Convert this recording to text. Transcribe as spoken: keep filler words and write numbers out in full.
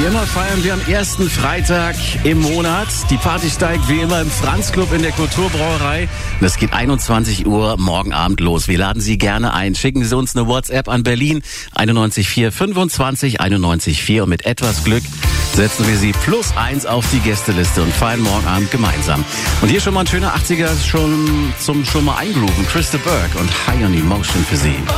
immer feiern wir am ersten Freitag im Monat. Die Party steigt wie immer im Franz-Club in der Kulturbrauerei. Und es geht einundzwanzig Uhr morgen Abend los. Wir laden Sie gerne ein. Schicken Sie uns eine WhatsApp an Berlin einundneunzig vier fünfundzwanzig einundneunzig vier und mit etwas Glück setzen wir Sie plus eins auf die Gästeliste und feiern morgen Abend gemeinsam. Und hier schon mal ein schöner achtziger schon zum schon mal eingrooven. Krista Burke und High on Emotion für Sie.